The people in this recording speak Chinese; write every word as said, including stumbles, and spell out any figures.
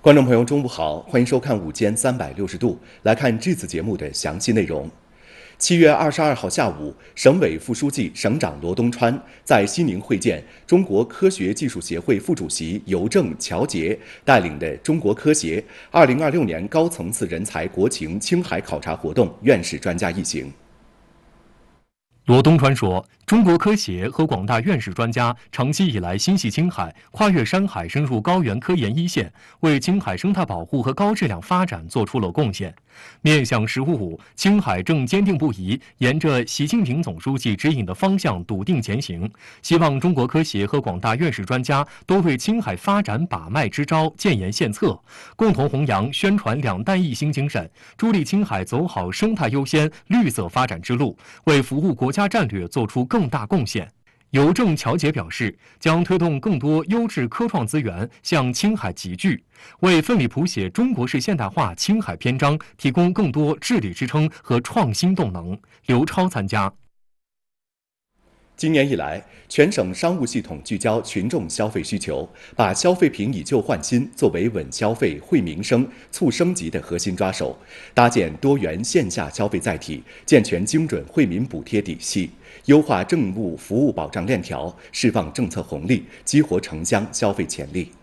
观众朋友，中午好，欢迎收看午间三百六十度。来看这次节目的详细内容。七月二十二号下午，省委副书记、省长罗东川在西宁会见中国科学技术协会副主席尤正、乔杰带领的中国科协二零二六年高层次人才国情青海考察活动院士专家一行。 罗东川说，中国科协和广大院士专家长期以来心系青海，跨越山海，深入高原科研一线，为青海生态保护和高质量发展做出了贡献。面向“十五五”，青海正坚定不移沿着习近平总书记指引的方向笃定前行。希望中国科协和广大院士专家多为青海发展把脉支招、建言献策，共同弘扬宣传两弹一星精神，助力青海走好生态优先、绿色发展之路，为服务国家战略做出更大贡献。邮政乔杰表示，将推动更多优质科创资源向青海集聚，为奋力谱写中国式现代化青海篇章提供更多治理支撑和创新动能。刘超参加。 今年以来，全省商务系统聚焦群众消费需求，把消费品以旧换新作为稳消费、惠民生、促升级的核心抓手，搭建多元线下消费载体，健全精准惠民补贴体系，优化政务服务保障链条，释放政策红利，激活城乡消费潜力。